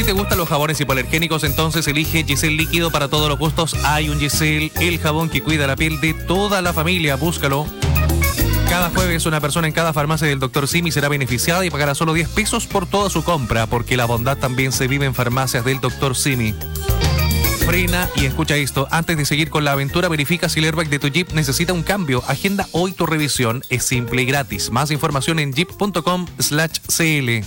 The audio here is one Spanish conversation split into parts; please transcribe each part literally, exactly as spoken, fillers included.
te gustan los jabones hipoalergénicos, entonces elige Giselle Líquido para todos los gustos. Hay un Giselle, el jabón que cuida la piel de toda la familia. Búscalo. Cada jueves una persona en cada farmacia del doctor Simi será beneficiada y pagará solo diez pesos por toda su compra, porque la bondad también se vive en farmacias del doctor Simi. Frena y escucha esto. Antes de seguir con la aventura, verifica si el airbag de tu Jeep necesita un cambio. Agenda hoy tu revisión. Es simple y gratis. Más información en jeep punto com slash c l.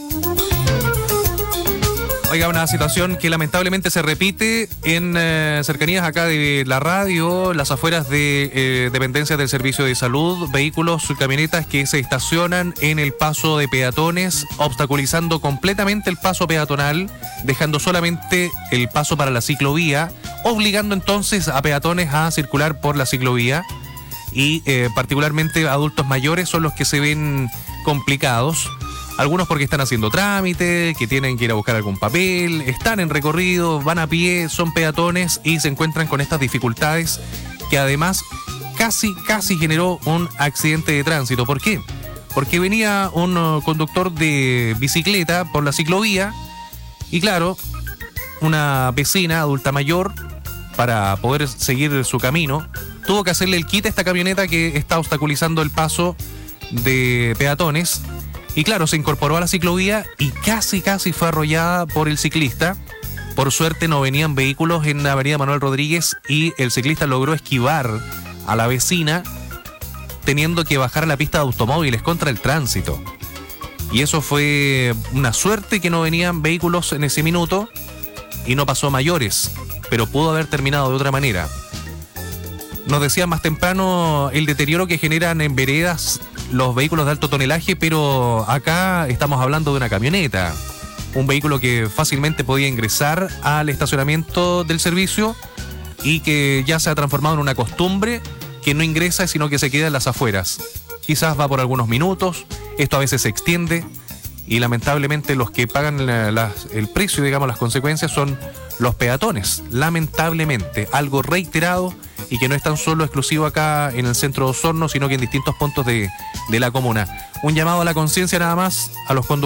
Oiga, una situación que lamentablemente se repite en eh, cercanías acá de la radio, las afueras de eh, dependencias del servicio de salud, vehículos, camionetas que se estacionan en el paso de peatones, obstaculizando completamente el paso peatonal, dejando solamente el paso para la ciclovía, obligando entonces a peatones a circular por la ciclovía y eh, particularmente adultos mayores son los que se ven complicados. Algunos porque están haciendo trámite, que tienen que ir a buscar algún papel, están en recorrido, van a pie, son peatones y se encuentran con estas dificultades que además casi, casi generó un accidente de tránsito. ¿Por qué? Porque venía un uh, conductor de bicicleta por la ciclovía y claro, una vecina adulta mayor, para poder seguir su camino, tuvo que hacerle el quite a esta camioneta que está obstaculizando el paso de peatones. Y claro, se incorporó a la ciclovía y casi, casi fue arrollada por el ciclista. Por suerte no venían vehículos en la avenida Manuel Rodríguez y el ciclista logró esquivar a la vecina, teniendo que bajar a la pista de automóviles contra el tránsito. Y eso fue una suerte que no venían vehículos en ese minuto y no pasó a mayores, pero pudo haber terminado de otra manera. Nos decía más temprano el deterioro que generan en veredas los vehículos de alto tonelaje, pero acá estamos hablando de una camioneta, un vehículo que fácilmente podía ingresar al estacionamiento del servicio y que ya se ha transformado en una costumbre que no ingresa sino que se queda en las afueras. Quizás va por algunos minutos, esto a veces se extiende y lamentablemente los que pagan la, la, el precio, digamos, las consecuencias son los peatones, lamentablemente, algo reiterado y que no es tan solo exclusivo acá en el centro de Osorno, sino que en distintos puntos de, de la comuna. Un llamado a la conciencia nada más a los conductores